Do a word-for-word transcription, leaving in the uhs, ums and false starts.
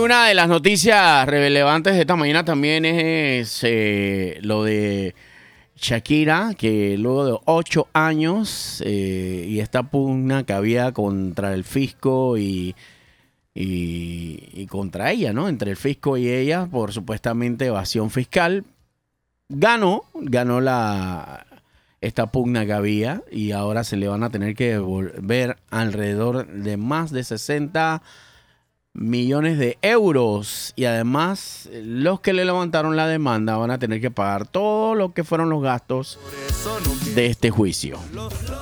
una de las noticias relevantes de esta mañana también es eh, lo de Shakira, que luego de ocho años eh, y esta pugna que había contra el fisco y, y, y contra ella, ¿no? Entre el fisco y ella por supuestamente evasión fiscal, ganó, ganó la esta pugna que había y ahora se le van a tener que devolver alrededor de más de sesenta millones de euros y además los que le levantaron la demanda van a tener que pagar todo lo que fueron los gastos de este juicio.